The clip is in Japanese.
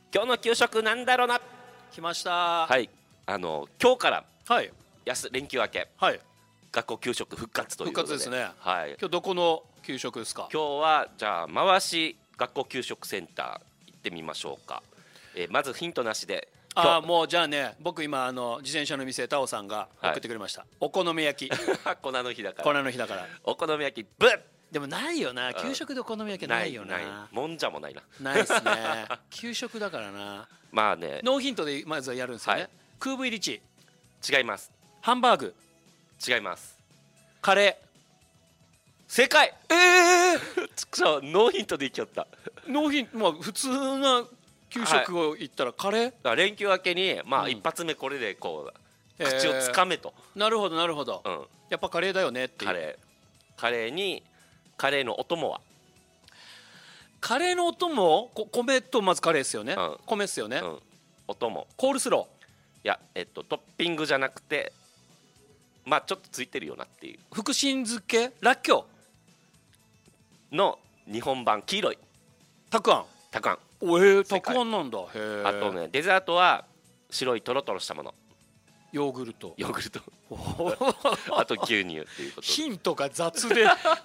今日の給食なんだろうな。 来ました。 はい、今日からはい連休明け、 はい。 学校給食復活ということで。 復活ですね。 はい、 今日どこの給食ですか？ 今日はじゃあ回し学校給食センター行ってみましょうか。まずヒントなしで。 もうじゃあね、僕今自転車の店タオさんが送ってくれました、お好み焼き粉の日だから。 粉の日だから。 お好み焼きブッ。 でもないよな、給食でお好み焼きないよな。 もんじゃもないな。 ないっすね給食だからな。 まあね、 ノーヒントでまずはやるんですよね、 はい、 空ブイリチ、 違います。 ハンバーグ、 違います。 カレー。 正解。ノーヒントでいきよった。 ノーヒント、まあ普通な給食を言ったらカレー、 だから連休明けにまあ一発目これでこう口をつかめと。 なるほどなるほど、 うん、 やっぱカレーだよねっていう。 カレーにカレーのお供は。 カレーのお供、米とまずカレーですよね、米っすよね、 お供。 コールスロー。 いや、トッピングじゃなくて、まあちょっとついてるよなっていう。 福神漬け、らっきょうの日本版、黄色いたくあん。 たくあん。 たくあんなんだ。へえ。 あとね、デザートは白いトロトロしたもの。 ヨーグルトあと牛乳っていうことで。 ヒントが雑で